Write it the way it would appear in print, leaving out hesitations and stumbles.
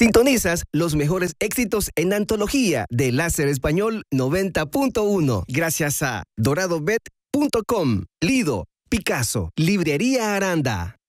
Sintonizas los mejores éxitos en antología de Láser Español 90.1 gracias a doradobet.com, Lido, Picasso, Librería Aranda.